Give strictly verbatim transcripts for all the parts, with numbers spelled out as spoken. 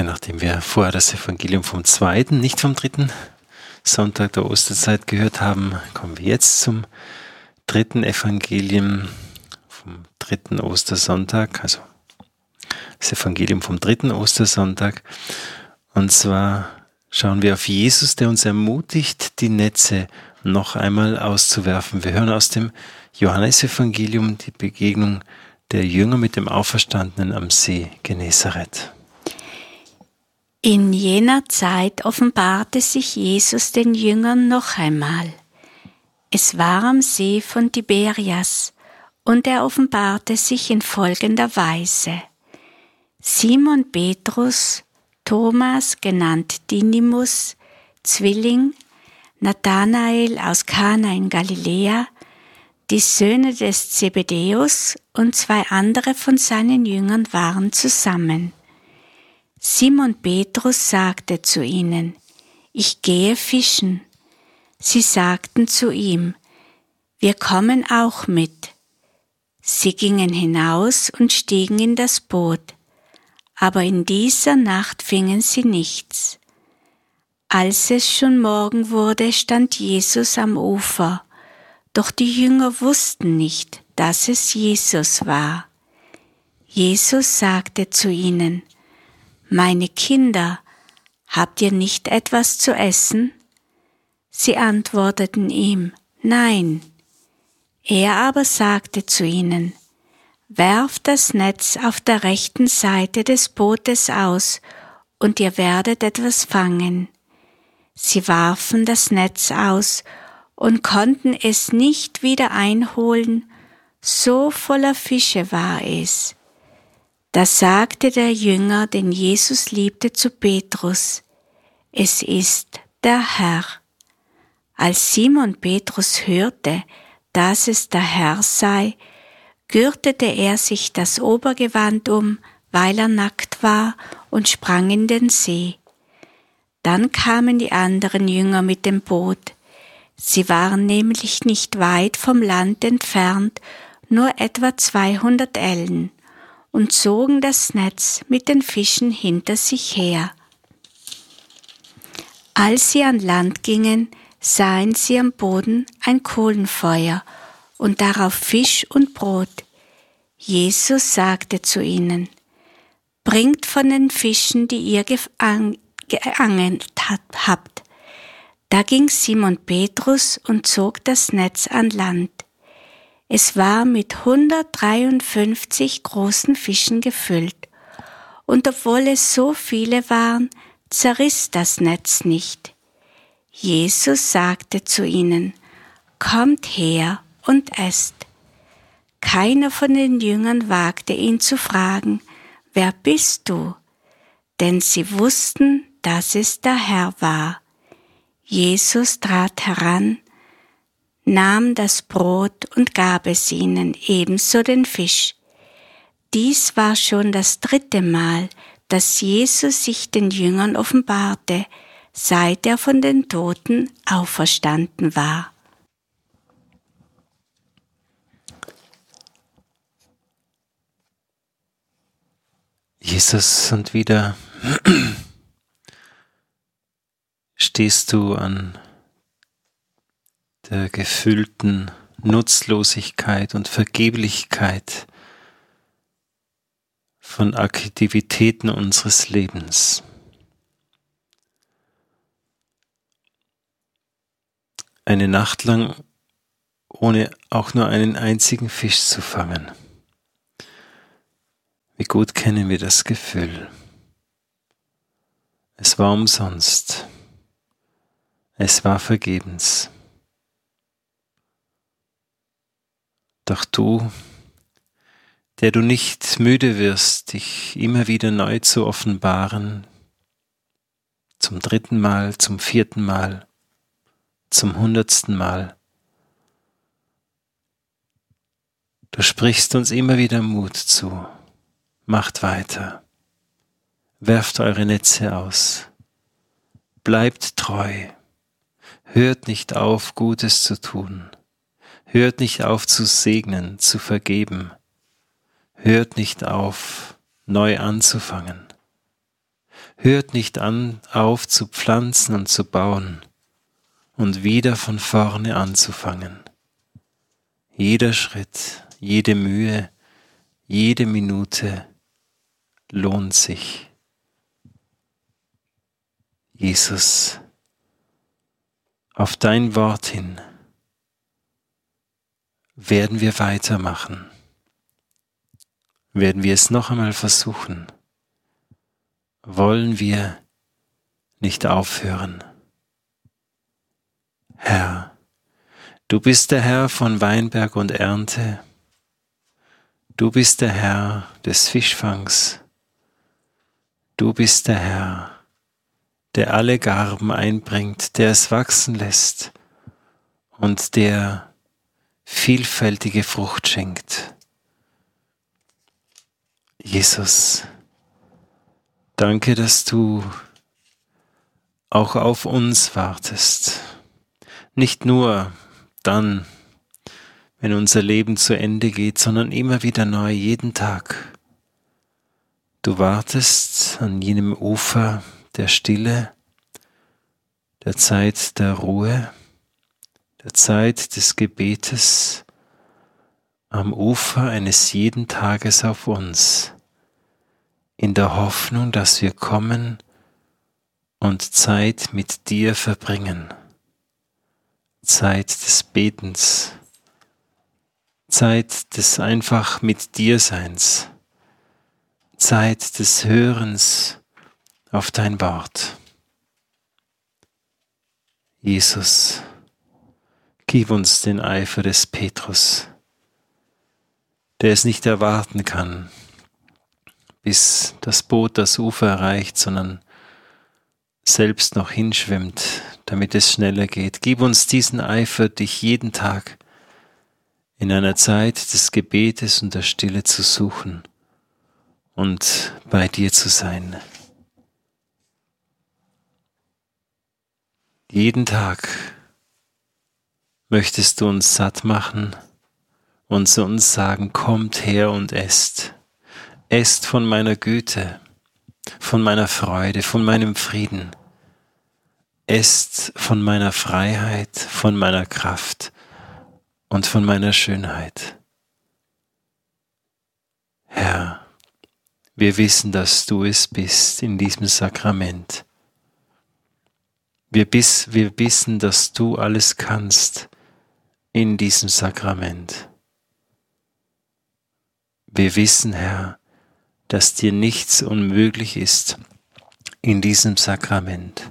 nachdem wir vorher das Evangelium vom zweiten, nicht vom dritten Sonntag der Osterzeit gehört haben, kommen wir jetzt zum dritten Evangelium vom dritten Ostersonntag, also das Evangelium vom dritten Ostersonntag. Und zwar schauen wir auf Jesus, der uns ermutigt, die Netze noch einmal auszuwerfen. Wir hören aus dem Johannesevangelium die Begegnung der Jünger mit dem Auferstandenen am See Genezareth. In jener Zeit offenbarte sich Jesus den Jüngern noch einmal. Es war am See von Tiberias, und er offenbarte sich in folgender Weise. Simon Petrus, Thomas, genannt Didymus, Zwilling, Nathanael aus Kana in Galiläa, die Söhne des Zebedäus und zwei andere von seinen Jüngern waren zusammen. Simon Petrus sagte zu ihnen: Ich gehe fischen. Sie sagten zu ihm: Wir kommen auch mit. Sie gingen hinaus und stiegen in das Boot, aber in dieser Nacht fingen sie nichts. Als es schon Morgen wurde, stand Jesus am Ufer, doch die Jünger wussten nicht, dass es Jesus war. Jesus sagte zu ihnen: Meine Kinder, habt ihr nicht etwas zu essen? Sie antworteten ihm: Nein. Er aber sagte zu ihnen: Werft das Netz auf der rechten Seite des Bootes aus, und ihr werdet etwas fangen. Sie warfen das Netz aus und konnten es nicht wieder einholen, so voller Fische war es. Da sagte der Jünger, den Jesus liebte, zu Petrus: Es ist der Herr. Als Simon Petrus hörte, dass es der Herr sei, gürtete er sich das Obergewand um, weil er nackt war, und sprang in den See. Dann kamen die anderen Jünger mit dem Boot. Sie waren nämlich nicht weit vom Land entfernt, nur etwa zweihundert Ellen, und zogen das Netz mit den Fischen hinter sich her. Als sie an Land gingen, sahen sie am Boden ein Kohlenfeuer und darauf Fisch und Brot. Jesus sagte zu ihnen: Bringt von den Fischen, die ihr geangelt habt. Da ging Simon Petrus und zog das Netz an Land. Es war mit hundertdreiundfünfzig großen Fischen gefüllt, und obwohl es so viele waren, zerriss das Netz nicht. Jesus sagte zu ihnen: Kommt her und esst. Keiner von den Jüngern wagte ihn zu fragen: Wer bist du? Denn sie wussten, dass es der Herr war. Jesus trat heran, nahm das Brot und gab es ihnen, ebenso den Fisch. Dies war schon das dritte Mal, dass Jesus sich den Jüngern offenbarte, seit er von den Toten auferstanden war. Jesus, und wieder stehst du an der gefühlten Nutzlosigkeit und Vergeblichkeit von Aktivitäten unseres Lebens. Eine Nacht lang ohne auch nur einen einzigen Fisch zu fangen. Wie gut kennen wir das Gefühl. Es war umsonst. Es war vergebens. Doch du, der du nicht müde wirst, dich immer wieder neu zu offenbaren, zum dritten Mal, zum vierten Mal, zum hundertsten Mal. Du sprichst uns immer wieder Mut zu. Macht weiter. Werft eure Netze aus. Bleibt treu. Hört nicht auf, Gutes zu tun. Hört nicht auf zu segnen, zu vergeben. Hört nicht auf, neu anzufangen. hört nicht an, auf zu pflanzen und zu bauen und wieder von vorne anzufangen. Jeder Schritt, jede Mühe, jede Minute lohnt sich. Jesus, auf dein Wort hin werden wir weitermachen. Werden wir es noch einmal versuchen? Wollen wir nicht aufhören? Herr, du bist der Herr von Weinberg und Ernte. Du bist der Herr des Fischfangs. Du bist der Herr, der alle Garben einbringt, der es wachsen lässt und der vielfältige Frucht schenkt. Jesus, danke, dass du auch auf uns wartest. Nicht nur dann, wenn unser Leben zu Ende geht, sondern immer wieder neu, jeden Tag. Du wartest an jenem Ufer der Stille, der Zeit der Ruhe, der Zeit des Gebetes, am Ufer eines jeden Tages auf uns, in der Hoffnung, dass wir kommen und Zeit mit dir verbringen. Zeit des Betens, Zeit des einfach mit dir Seins, Zeit des Hörens auf dein Wort. Jesus, gib uns den Eifer des Petrus, der es nicht erwarten kann, bis das Boot das Ufer erreicht, sondern selbst noch hinschwimmt, damit es schneller geht. Gib uns diesen Eifer, dich jeden Tag in einer Zeit des Gebetes und der Stille zu suchen und bei dir zu sein. Jeden Tag möchtest du uns satt machen und zu uns sagen, kommt her und esst. Esst von meiner Güte, von meiner Freude, von meinem Frieden. Esst von meiner Freiheit, von meiner Kraft und von meiner Schönheit. Herr, wir wissen, dass du es bist in diesem Sakrament. Wir, bis, wir wissen, dass du alles kannst in diesem Sakrament. Wir wissen, Herr, dass dir nichts unmöglich ist in diesem Sakrament.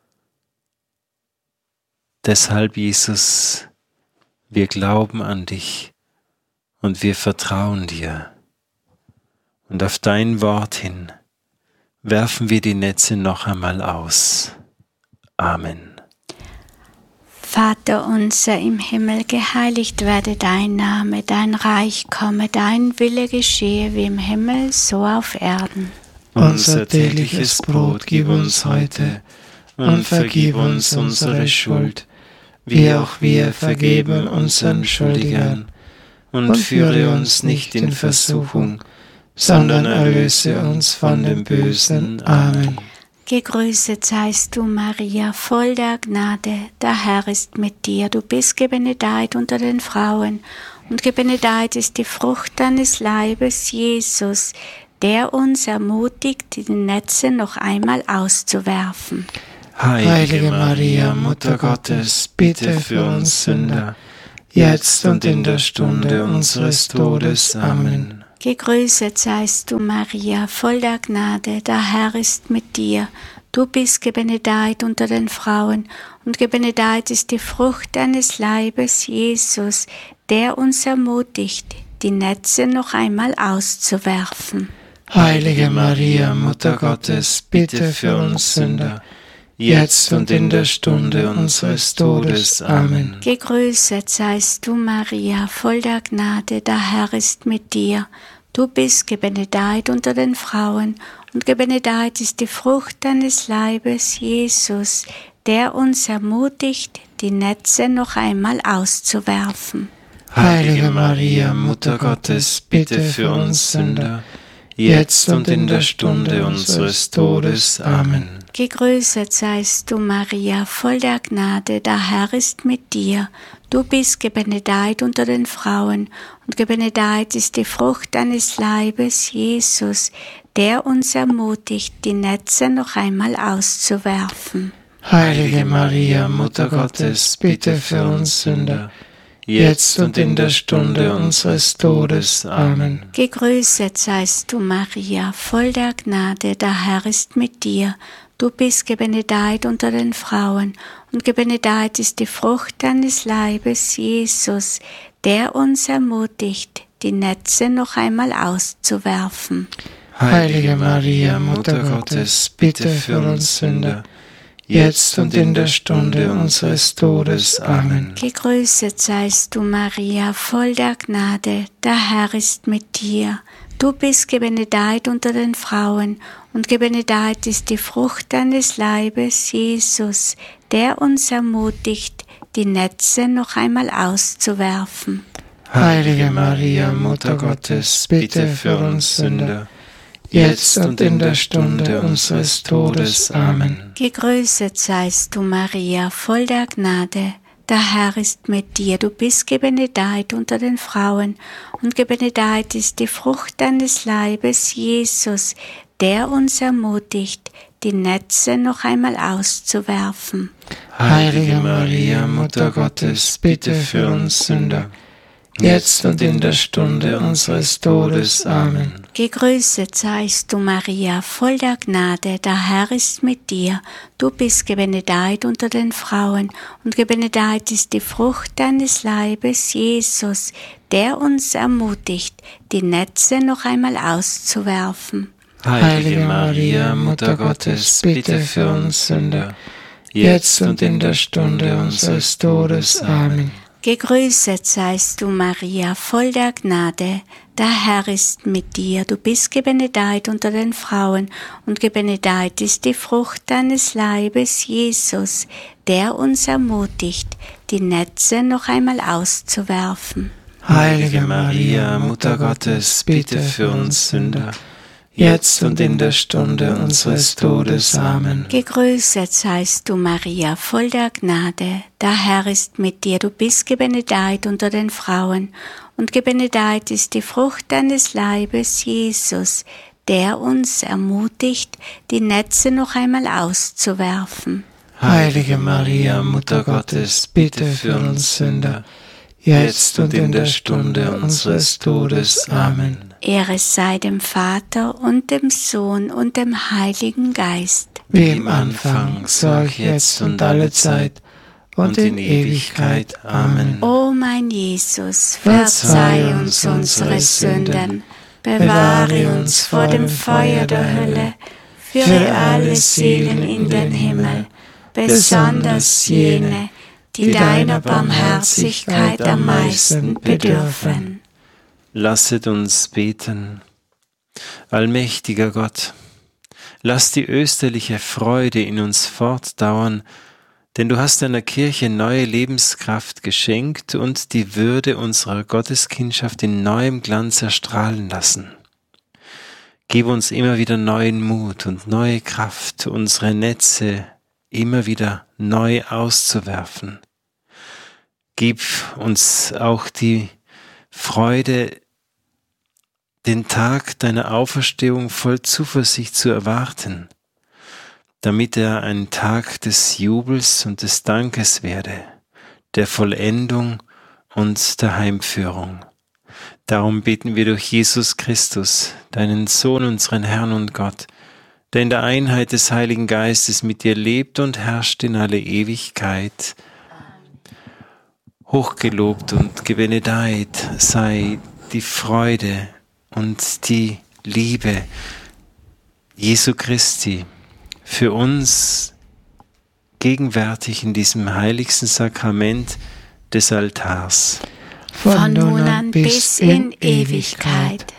Deshalb, Jesus, wir glauben an dich und wir vertrauen dir. Und auf dein Wort hin werfen wir die Netze noch einmal aus. Amen. Vater unser im Himmel, geheiligt werde dein Name, dein Reich komme, dein Wille geschehe wie im Himmel, so auf Erden. Unser tägliches Brot gib uns heute und vergib uns unsere Schuld, wie auch wir vergeben unseren Schuldigern. Und führe uns nicht in Versuchung, sondern erlöse uns von dem Bösen. Amen. Gegrüßet seist du, Maria, voll der Gnade, der Herr ist mit dir. Du bist gebenedeit unter den Frauen, und gebenedeit ist die Frucht deines Leibes, Jesus, der uns ermutigt, die Netze noch einmal auszuwerfen. Heilige Maria, Mutter Gottes, bitte für uns Sünder, jetzt und in der Stunde unseres Todes. Amen. Gegrüßet seist du, Maria, voll der Gnade, der Herr ist mit dir. Du bist gebenedeit unter den Frauen, und gebenedeit ist die Frucht deines Leibes, Jesus, der uns ermutigt, die Netze noch einmal auszuwerfen. Heilige Maria, Mutter Gottes, bitte für uns Sünder, jetzt und in der Stunde unseres Todes. Amen. Gegrüßet seist du, Maria, voll der Gnade, der Herr ist mit dir. Du bist gebenedeit unter den Frauen, und gebenedeit ist die Frucht deines Leibes, Jesus, der uns ermutigt, die Netze noch einmal auszuwerfen. Heilige Maria, Mutter Gottes, bitte für uns Sünder, jetzt und in der Stunde unseres Todes. Amen. Gegrüßet seist du, Maria, voll der Gnade, der Herr ist mit dir. Du bist gebenedeit unter den Frauen, und gebenedeit ist die Frucht deines Leibes, Jesus, der uns ermutigt, die Netze noch einmal auszuwerfen. Heilige Maria, Mutter Gottes, bitte für uns Sünder, jetzt und in der Stunde unseres Todes. Amen. Gegrüßet seist du, Maria, voll der Gnade, der Herr ist mit dir. Du bist gebenedeit unter den Frauen, und gebenedeit ist die Frucht deines Leibes, Jesus, der uns ermutigt, die Netze noch einmal auszuwerfen. Heilige Maria, Mutter Gottes, bitte für uns Sünder, jetzt und in der Stunde unseres Todes. Amen. Gegrüßet seist du, Maria, voll der Gnade, der Herr ist mit dir. Du bist gebenedeit unter den Frauen, und gebenedeit ist die Frucht deines Leibes, Jesus, der uns ermutigt, die Netze noch einmal auszuwerfen. Heilige Maria, Mutter Gottes, bitte für uns Sünder, jetzt und in der Stunde unseres Todes. Amen. Gegrüßet seist du, Maria, voll der Gnade, der Herr ist mit dir. Du bist gebenedeit unter den Frauen, und gebenedeit ist die Frucht deines Leibes, Jesus, der uns ermutigt, die Netze noch einmal auszuwerfen. Heilige Maria, Mutter Gottes, bitte für uns Sünder, jetzt und in der Stunde unseres Todes. Amen. Gegrüßet seist du, Maria, voll der Gnade, der Herr ist mit dir. Du bist gebenedeit unter den Frauen, und gebenedeit ist die Frucht deines Leibes, Jesus, der uns ermutigt, die Netze noch einmal auszuwerfen. Heilige Maria, Mutter Gottes, bitte für uns Sünder, jetzt und in der Stunde unseres Todes. Amen. Gegrüßet seist du, Maria, voll der Gnade, der Herr ist mit dir. Du bist gebenedeit unter den Frauen, und gebenedeit ist die Frucht deines Leibes, Jesus, der uns ermutigt, die Netze noch einmal auszuwerfen. Heilige Maria, Mutter Gottes, bitte für uns Sünder, jetzt und in der Stunde unseres Todes. Amen. Gegrüßet seist du, Maria, voll der Gnade, der Herr ist mit dir. Du bist gebenedeit unter den Frauen, und gebenedeit ist die Frucht deines Leibes, Jesus, der uns ermutigt, die Netze noch einmal auszuwerfen. Heilige Maria, Mutter Gottes, bitte für uns Sünder, jetzt und in der Stunde unseres Todes. Amen. Ehre sei dem Vater und dem Sohn und dem Heiligen Geist. Wie im Anfang, so auch jetzt und alle Zeit und in Ewigkeit. Amen. O mein Jesus, verzeih uns unsere Sünden, bewahre uns vor dem Feuer der Hölle, führe alle Seelen in den Himmel, besonders jene, die deiner Barmherzigkeit am meisten bedürfen. Lasset uns beten. Allmächtiger Gott, lass die österliche Freude in uns fortdauern, denn du hast deiner Kirche neue Lebenskraft geschenkt und die Würde unserer Gotteskindschaft in neuem Glanz erstrahlen lassen. Gib uns immer wieder neuen Mut und neue Kraft, unsere Netze immer wieder neu auszuwerfen. Gib uns auch die Freude, den Tag deiner Auferstehung voll Zuversicht zu erwarten, damit er ein Tag des Jubels und des Dankes werde, der Vollendung und der Heimführung. Darum beten wir durch Jesus Christus, deinen Sohn, unseren Herrn und Gott, der in der Einheit des Heiligen Geistes mit dir lebt und herrscht in alle Ewigkeit. Hochgelobt und gebenedeit sei die Freude und die Liebe Jesu Christi für uns gegenwärtig in diesem heiligsten Sakrament des Altars. Von nun an bis in Ewigkeit.